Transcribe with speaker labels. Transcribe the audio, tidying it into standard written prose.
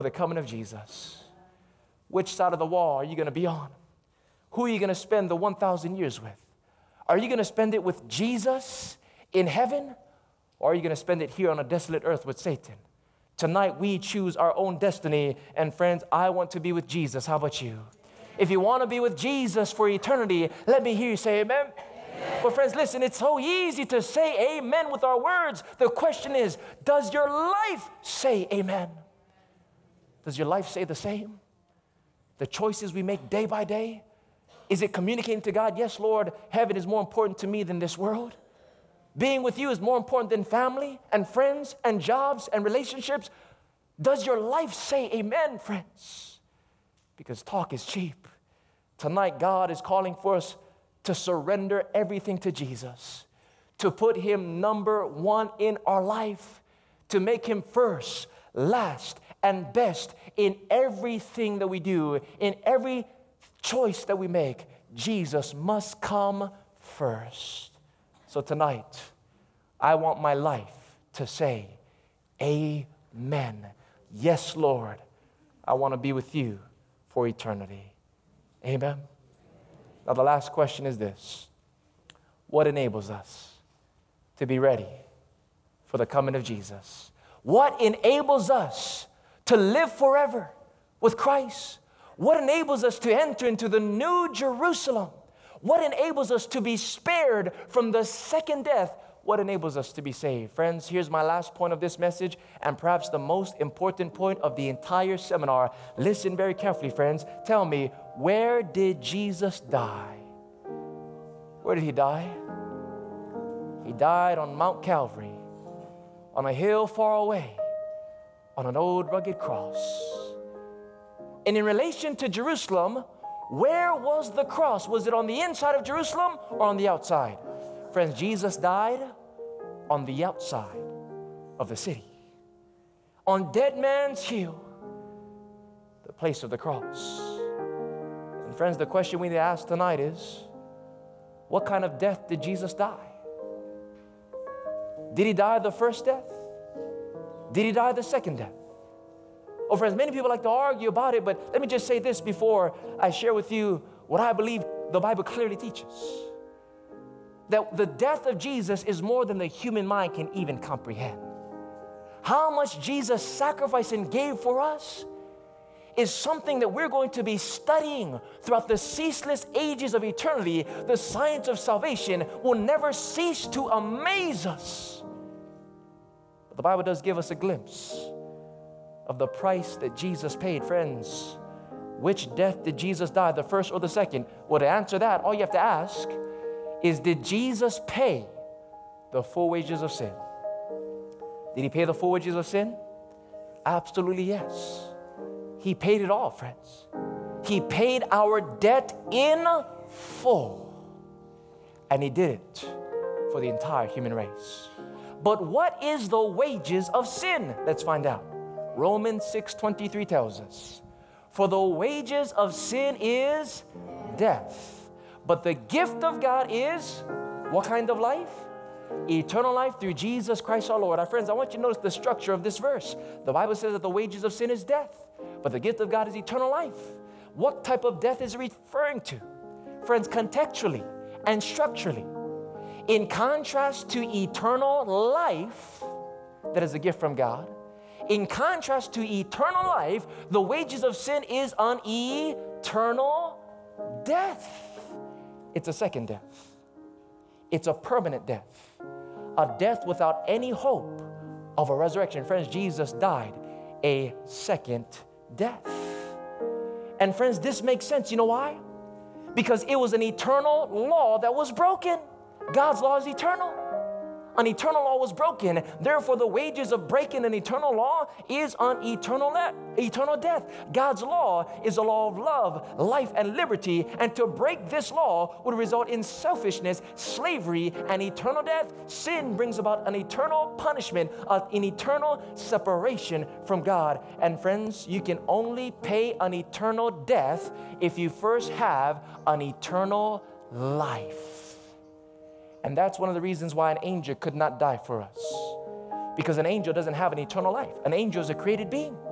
Speaker 1: the coming of Jesus. Which side of the wall are you going to be on? Who are you going to spend the 1,000 years with? Are you going to spend it with Jesus in heaven? Or are you going to spend it here on a desolate earth with Satan? Tonight we choose our own destiny. And friends, I want to be with Jesus. How about you? If you want to be with Jesus for eternity, let me hear you say amen. Well, friends, listen, it's so easy to say amen with our words. The question is, does your life say amen? Does your life say the same? The choices we make day by day, is it communicating to God, yes, Lord, heaven is more important to me than this world? Being with you is more important than family and friends and jobs and relationships? Does your life say amen, friends? Because talk is cheap. Tonight, God is calling for us to surrender everything to Jesus, to put him number one in our life, to make him first, last, and best in everything that we do, in every choice that we make. Jesus must come first. So tonight, I want my life to say, amen. Yes, Lord, I want to be with you for eternity. Amen. Now, the last question is this: what enables us to be ready for the coming of Jesus? What enables us to live forever with Christ? What enables us to enter into the new Jerusalem? What enables us to be spared from the second death? What enables us to be saved? Friends, here's my last point of this message, and perhaps the most important point of the entire seminar. Listen very carefully, friends. Tell me, where did Jesus die? Where did he die? He died on Mount Calvary, on a hill far away, on an old rugged cross. And in relation to Jerusalem, where was the cross? Was it on the inside of Jerusalem or on the outside? Friends, Jesus died on the outside of the city, on Dead Man's Hill, the place of the cross. And friends, the question we need to ask tonight is, what kind of death did Jesus die? Did he die the first death? Did he die the second death? Oh, friends, many people like to argue about it, but let me just say this before I share with you what I believe the Bible clearly teaches. That the death of Jesus is more than the human mind can even comprehend. How much Jesus sacrificed and gave for us is something that we're going to be studying throughout the ceaseless ages of eternity. The science of salvation will never cease to amaze us. But the Bible does give us a glimpse of the price that Jesus paid. Friends, which death did Jesus die, the first or the second? Well, to answer that, all you have to ask is, did Jesus pay the full wages of sin? Did he pay the full wages of sin? Absolutely yes. He paid it all, friends. He paid our debt in full. And he did it for the entire human race. But what is the wages of sin? Let's find out. Romans 6:23 tells us, for the wages of sin is death. But the gift of God is what kind of life? Eternal life through Jesus Christ our Lord. Our friends, I want you to notice the structure of this verse. The Bible says that the wages of sin is death, but the gift of God is eternal life. What type of death is it referring to? Friends, contextually and structurally, in contrast to eternal life that is a gift from God, in contrast to eternal life, the wages of sin is an eternal death. It's a second death. It's a permanent death. A death without any hope of a resurrection. Friends, Jesus died a second death. And friends, this makes sense. You know why? Because it was an eternal law that was broken. God's law is eternal. An eternal law was broken. Therefore, the wages of breaking an eternal law is an eternal death. God's law is a law of love, life, and liberty. And to break this law would result in selfishness, slavery, and eternal death. Sin brings about an eternal punishment, an eternal separation from God. And friends, you can only pay an eternal death if you first have an eternal life. And that's one of the reasons why an angel could not die for us. Because an angel doesn't have an eternal life. An angel is a created being.